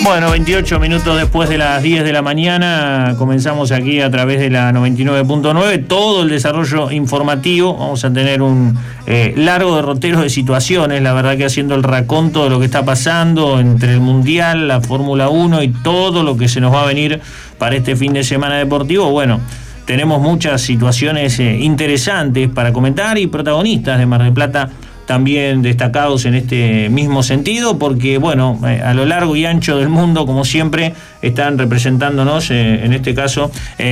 Bueno, 28 minutos después de las 10 de la mañana, comenzamos aquí a través de la 99.9, todo el desarrollo informativo. Vamos a tener un largo derrotero de situaciones, la verdad que haciendo el raconto de lo que está pasando entre el Mundial, la Fórmula 1 y todo lo que se nos va a venir para este fin de semana deportivo. Bueno, tenemos muchas situaciones interesantes para comentar y protagonistas de Mar del Plata también destacados en este mismo sentido, porque bueno, a lo largo y ancho del mundo, como siempre, están representándonos, en este caso,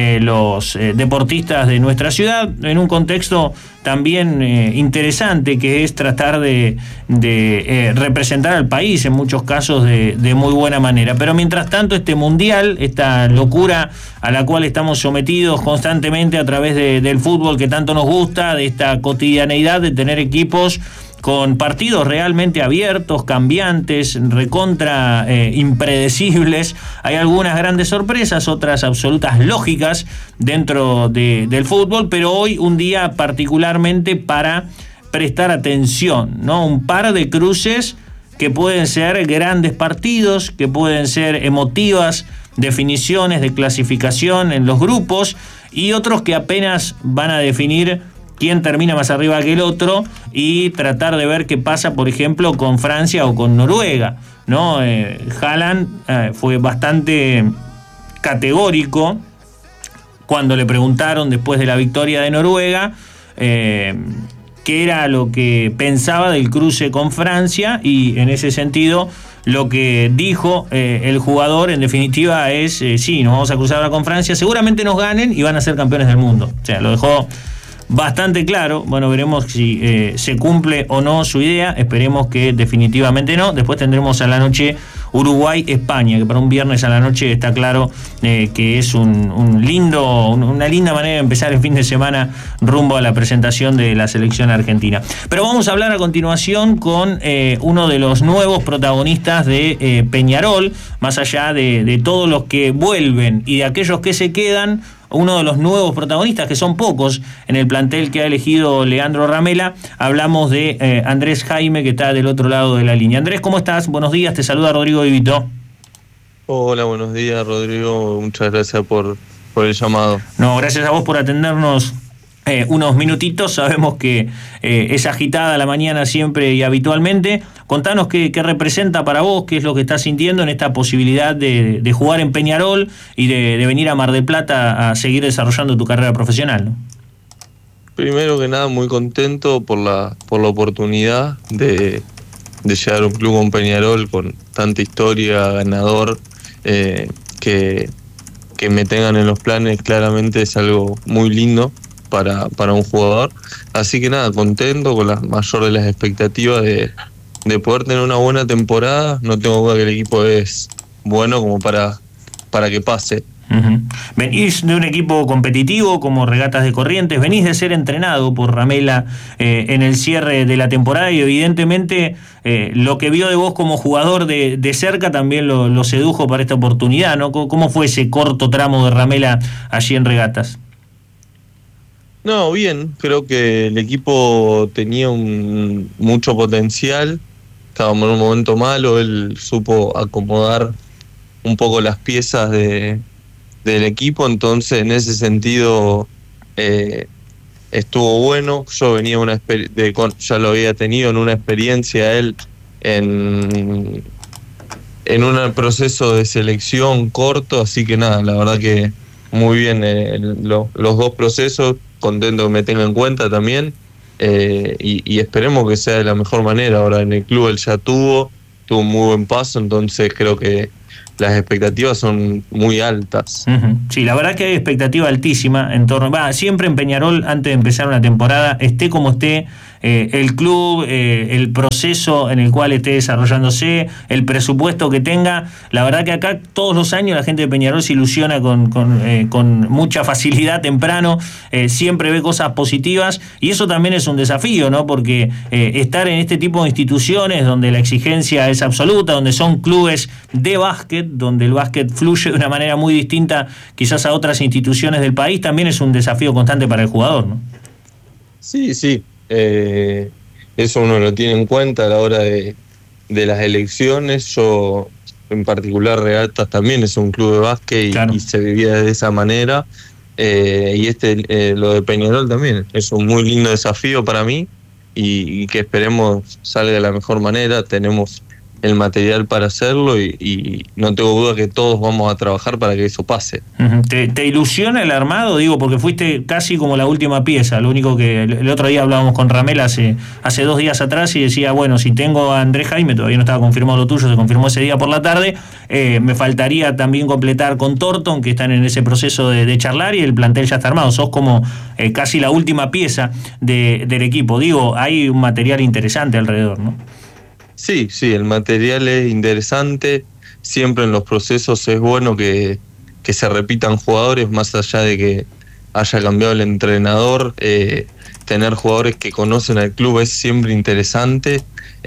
los deportistas de nuestra ciudad, en un contexto también interesante, que es tratar de representar al país, en muchos casos de muy buena manera. Pero mientras tanto, este mundial, esta locura a la cual estamos sometidos constantemente a través del fútbol que tanto nos gusta, de esta cotidianeidad de tener equipos con partidos realmente abiertos, cambiantes, recontra impredecibles. Hay algunas grandes sorpresas, otras absolutas lógicas dentro del fútbol, pero hoy un día particularmente para prestar atención, ¿no? Un par de cruces que pueden ser grandes partidos, que pueden ser emotivas definiciones de clasificación en los grupos, y otros que apenas van a definir quién termina más arriba que el otro, y tratar de ver qué pasa, por ejemplo, con Francia o con Noruega, ¿no? Haaland fue bastante categórico cuando le preguntaron después de la victoria de Noruega qué era lo que pensaba del cruce con Francia, y en ese sentido lo que dijo el jugador en definitiva es sí, nos vamos a cruzar ahora con Francia, seguramente nos ganen y van a ser campeones del mundo. O sea, lo dejó bastante claro. Bueno, veremos si se cumple o no su idea. Esperemos que definitivamente no. Después tendremos a la noche Uruguay-España, que para un viernes a la noche está claro que es una linda manera de empezar el fin de semana rumbo a la presentación de la selección argentina. Pero vamos a hablar a continuación con uno de los nuevos protagonistas de Peñarol, más allá de todos los que vuelven y de aquellos que se quedan. Uno de los nuevos protagonistas, que son pocos en el plantel que ha elegido Leandro Ramela. Hablamos de Andrés Jaime, que está del otro lado de la línea. Andrés, ¿cómo estás? Buenos días, te saluda Rodrigo Vivito. Hola, buenos días, Rodrigo. Muchas gracias por el llamado. No, gracias a vos por atendernos unos minutitos. Sabemos que es agitada la mañana siempre y habitualmente. Contanos qué representa para vos, qué es lo que estás sintiendo en esta posibilidad de jugar en Peñarol y de venir a Mar del Plata a seguir desarrollando tu carrera profesional, ¿no? Primero que nada, muy contento por la oportunidad de llegar a un club con Peñarol, con tanta historia, ganador, que me tengan en los planes. Claramente es algo muy lindo para un jugador. Así que nada, contento, con la mayor de las expectativas de poder tener una buena temporada. No tengo duda que el equipo es bueno como para que pase. Uh-huh. Venís de un equipo competitivo como Regatas de Corrientes, venís de ser entrenado por Ramela en el cierre de la temporada, y evidentemente lo que vio de vos como jugador de cerca también lo sedujo para esta oportunidad, ¿no? ¿Cómo fue ese corto tramo de Ramela allí en Regatas? No, bien, creo que el equipo tenía mucho potencial. Estábamos en un momento malo, él supo acomodar un poco las piezas del equipo, entonces en ese sentido estuvo bueno. Yo venía ya lo había tenido en una experiencia él en un proceso de selección corto, así que nada, la verdad que muy bien los dos procesos. Contento que me tenga en cuenta también, y esperemos que sea de la mejor manera. Ahora en el club él ya tuvo un muy buen paso, entonces creo que las expectativas son muy altas. Uh-huh. Sí, la verdad que hay expectativa altísima en torno, siempre en Peñarol, antes de empezar una temporada, esté como esté el club, el proceso en el cual esté desarrollándose, el presupuesto que tenga. La verdad que acá todos los años la gente de Peñarol se ilusiona con mucha facilidad temprano, siempre ve cosas positivas, y eso también es un desafío, ¿no? Porque estar en este tipo de instituciones donde la exigencia es absoluta, donde son clubes de básquet, donde el básquet fluye de una manera muy distinta quizás a otras instituciones del país, también es un desafío constante para el jugador, ¿no? Sí. Eso uno lo tiene en cuenta a la hora de las elecciones. Yo en particular Regatas también es un club de básquet Claro. y se vivía de esa manera. Y lo de Peñarol también es un muy lindo desafío para mí y que esperemos salga de la mejor manera. Tenemos el material para hacerlo y no tengo duda que todos vamos a trabajar para que eso pase. ¿Te ilusiona el armado? Digo, porque fuiste casi como la última pieza. Lo único que el otro día hablábamos con Ramel hace 2 días atrás y decía, bueno, si tengo a Andrés Jaime, todavía no estaba confirmado lo tuyo, se confirmó ese día por la tarde, me faltaría también completar con Thornton, que están en ese proceso de charlar, y el plantel ya está armado. Sos como casi la última pieza del equipo. Digo, hay un material interesante alrededor, ¿no? Sí, el material es interesante. Siempre en los procesos es bueno que se repitan jugadores, más allá de que haya cambiado el entrenador. Tener jugadores que conocen al club es siempre interesante.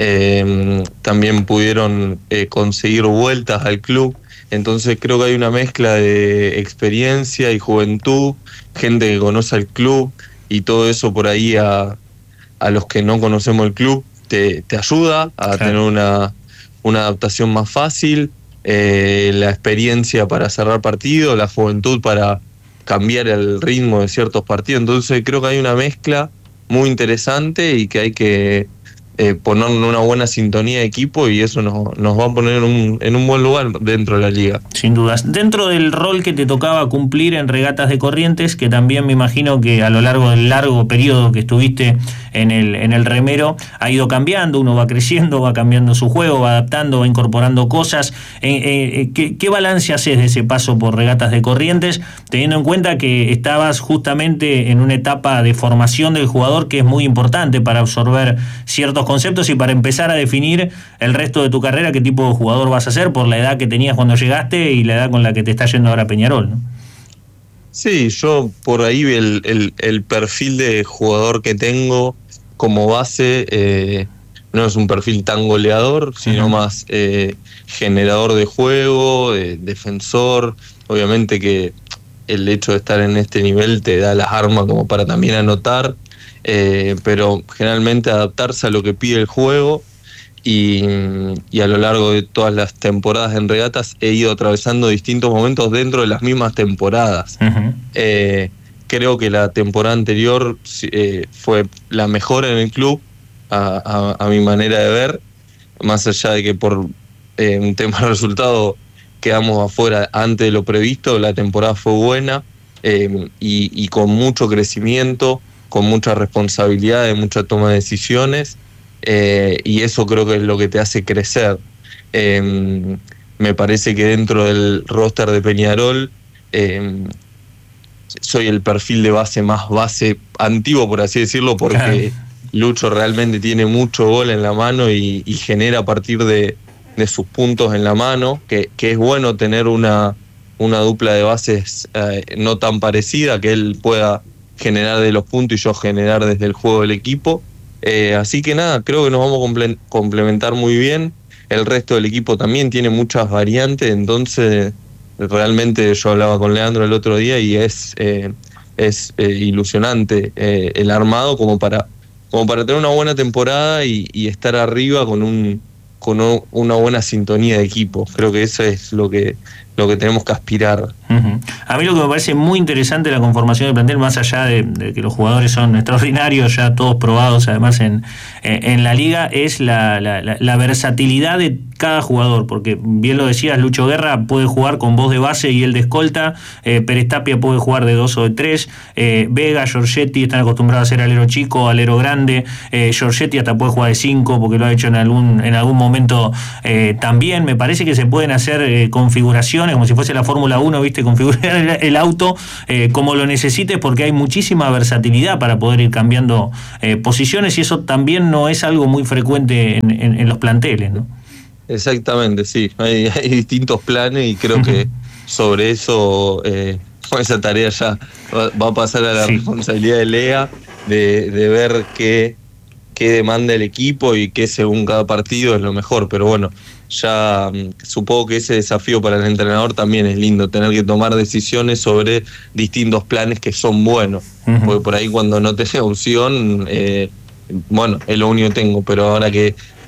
También pudieron conseguir vueltas al club. Entonces creo que hay una mezcla de experiencia y juventud, gente que conoce al club, y todo eso por ahí a los que no conocemos el club te ayuda a tener una adaptación más fácil, la experiencia para cerrar partidos, la juventud para cambiar el ritmo de ciertos partidos. Entonces creo que hay una mezcla muy interesante y que hay que poner una buena sintonía de equipo, y eso nos va a poner en un buen lugar dentro de la liga. Sin dudas. Dentro del rol que te tocaba cumplir en Regatas de Corrientes, que también me imagino que a lo largo del largo periodo que estuviste en el remero ha ido cambiando, uno va creciendo, va cambiando su juego, va adaptando, va incorporando cosas. ¿Qué balance haces de ese paso por Regatas de Corrientes, teniendo en cuenta que estabas justamente en una etapa de formación del jugador que es muy importante para absorber ciertos conceptos y para empezar a definir el resto de tu carrera, qué tipo de jugador vas a ser por la edad que tenías cuando llegaste y la edad con la que te está yendo ahora Peñarol, ¿no? Sí, yo por ahí el perfil de jugador que tengo como base no es un perfil tan goleador, sino más generador de juego, defensor. Obviamente que el hecho de estar en este nivel te da las armas como para también anotar, pero generalmente adaptarse a lo que pide el juego. Y a lo largo de todas las temporadas en Regatas he ido atravesando distintos momentos dentro de las mismas temporadas. Creo que la temporada anterior fue la mejor en el club, a mi manera de ver, más allá de que por un tema de resultado quedamos afuera antes de lo previsto. La temporada fue buena y con mucho crecimiento, con mucha responsabilidad, mucha toma de decisiones. Y eso creo que es lo que te hace crecer. Me parece que dentro del roster de Peñarol soy el perfil de base antiguo, por así decirlo, porque Lucho realmente tiene mucho gol en la mano y genera a partir de sus puntos en la mano, que es bueno tener una dupla de bases no tan parecida, que él pueda generar de los puntos y yo generar desde el juego del equipo. Así que nada, creo que nos vamos a complementar muy bien. El resto del equipo también tiene muchas variantes, entonces realmente yo hablaba con Leandro el otro día y es ilusionante el armado como para tener una buena temporada y estar arriba con una buena sintonía de equipo. Creo que eso es lo que tenemos que aspirar. A mí lo que me parece muy interesante la conformación del plantel, más allá de que los jugadores son extraordinarios, ya todos probados además en la liga, es la versatilidad de cada jugador, porque bien lo decías, Lucho Guerra puede jugar con voz de base y él de escolta, Pérez Tapia puede jugar de 2 o de 3, Vega, Giorgetti están acostumbrados a ser alero chico, alero grande, Giorgetti hasta puede jugar de 5 porque lo ha hecho en algún momento también. Me parece que se pueden hacer configuraciones como si fuese la Fórmula 1, ¿viste? Configurar el auto como lo necesites, porque hay muchísima versatilidad para poder ir cambiando posiciones, y eso también no es algo muy frecuente en los planteles, ¿no? Exactamente, sí. Hay distintos planes y creo que sobre eso esa tarea ya va a pasar a la responsabilidad de Lea de ver qué demanda el equipo y qué según cada partido es lo mejor. Pero bueno, ya supongo que ese desafío para el entrenador también es lindo, tener que tomar decisiones sobre distintos planes que son buenos. Porque por ahí cuando no tenés opción, bueno, es lo único que tengo, pero ahora que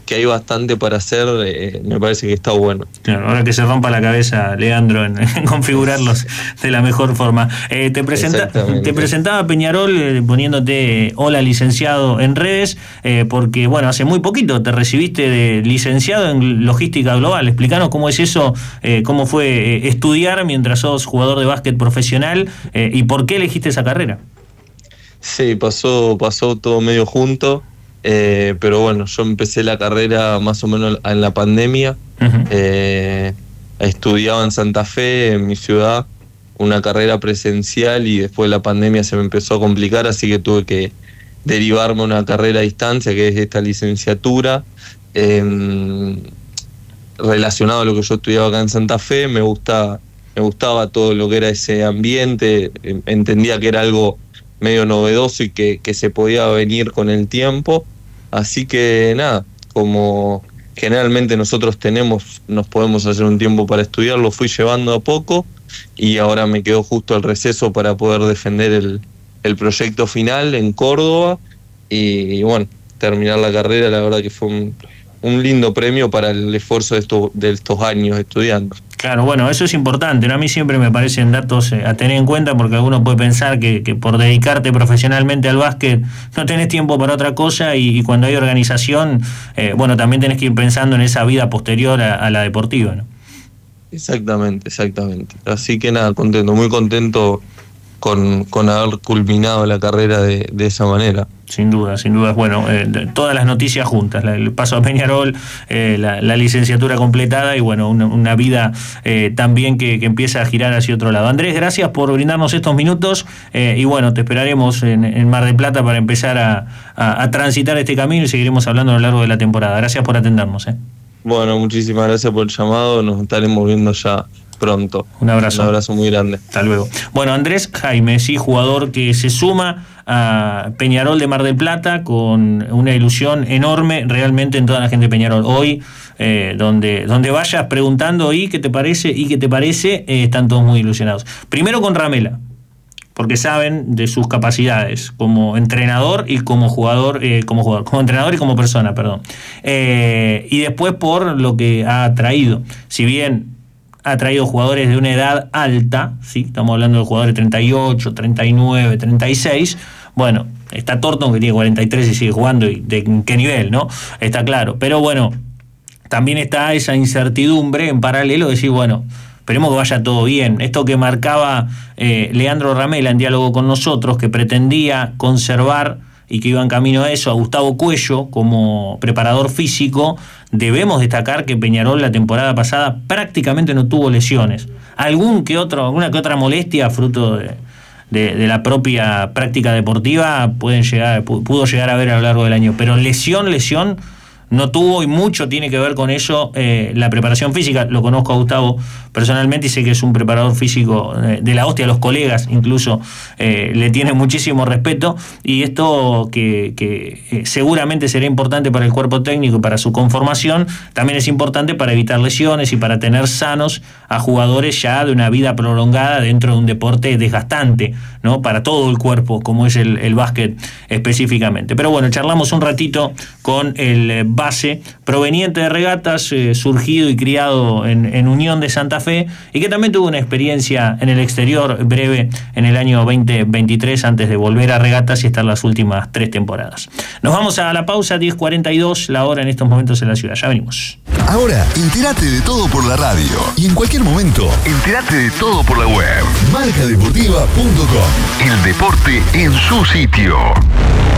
hay bastante para hacer, me parece que está bueno. Claro, ahora que se rompa la cabeza, Leandro, en configurarlos de la mejor forma. Te presentaba Peñarol poniéndote hola licenciado en redes, porque bueno, hace muy poquito te recibiste de licenciado en logística global. Explícanos cómo es eso, cómo fue estudiar mientras sos jugador de básquet profesional, y por qué elegiste esa carrera. Sí, pasó todo medio junto. Pero bueno, yo empecé la carrera más o menos en la pandemia. Estudiaba en Santa Fe, en mi ciudad, una carrera presencial, y después de la pandemia se me empezó a complicar, así que tuve que derivarme a una carrera a distancia, que es esta licenciatura. Relacionado a lo que yo estudiaba acá en Santa Fe, me gustaba todo lo que era ese ambiente, entendía que era algo medio novedoso y que se podía venir con el tiempo, así que nada, como generalmente nosotros nos podemos hacer un tiempo para estudiar, lo fui llevando a poco, y ahora me quedó justo el receso para poder defender el proyecto final en Córdoba, y bueno, terminar la carrera. La verdad que fue un lindo premio para el esfuerzo de estos años estudiando. Claro, bueno, eso es importante, ¿no? A mí siempre me parecen datos a tener en cuenta, porque alguno puede pensar que por dedicarte profesionalmente al básquet no tenés tiempo para otra cosa, y cuando hay organización, bueno, también tenés que ir pensando en esa vida posterior a la deportiva, ¿no? Exactamente. Así que nada, muy contento con haber culminado la carrera de esa manera. Sin duda. Bueno, todas las noticias juntas, el paso a Peñarol, la licenciatura completada, y bueno, una vida también que empieza a girar hacia otro lado. Andrés, gracias por brindarnos estos minutos, y bueno, te esperaremos en Mar del Plata para empezar a transitar este camino, y seguiremos hablando a lo largo de la temporada. Gracias por atendernos. Bueno, muchísimas gracias por el llamado, nos estaremos viendo ya pronto. Un abrazo. Un abrazo muy grande. Hasta luego. Bueno, Andrés Jaime, sí, jugador que se suma a Peñarol de Mar del Plata con una ilusión enorme realmente en toda la gente de Peñarol. Hoy, donde vayas preguntando ¿y qué te parece? Están todos muy ilusionados. Primero con Ramela, porque saben de sus capacidades como entrenador y como jugador, como entrenador y como persona, perdón. Y después por lo que ha traído. Si bien ha traído jugadores de una edad alta, ¿sí? Estamos hablando de jugadores de 38, 39, 36. Bueno, está Thornton, que tiene 43 y sigue jugando, y de qué nivel, ¿no? Está claro. Pero bueno, también está esa incertidumbre en paralelo de decir, bueno, esperemos que vaya todo bien. Esto que marcaba Leandro Ramela en diálogo con nosotros, que pretendía conservar y que iba en camino a eso, a Gustavo Cuello como preparador físico. Debemos destacar que Peñarol la temporada pasada prácticamente no tuvo lesiones. Alguna que otra molestia fruto de la propia práctica deportiva pudo llegar a ver a lo largo del año, pero lesión no tuvo, y mucho tiene que ver con eso la preparación física. Lo conozco a Gustavo personalmente y sé que es un preparador físico de la hostia. Los colegas incluso le tienen muchísimo respeto, y esto que seguramente será importante para el cuerpo técnico y para su conformación, también es importante para evitar lesiones y para tener sanos a jugadores ya de una vida prolongada dentro de un deporte desgastante, ¿no? Para todo el cuerpo, como es el básquet específicamente. Pero bueno, charlamos un ratito con el base proveniente de Regatas, surgido y criado en Unión de Santa Fe, y que también tuvo una experiencia en el exterior breve en el año 2023 antes de volver a Regatas y estar las últimas 3 temporadas. Nos vamos a la pausa, 10:42 la hora en estos momentos en la ciudad. Ya venimos. Ahora, entérate de todo por la radio, y en cualquier momento, entérate de todo por la web. Marcadeportiva.com. El deporte en su sitio.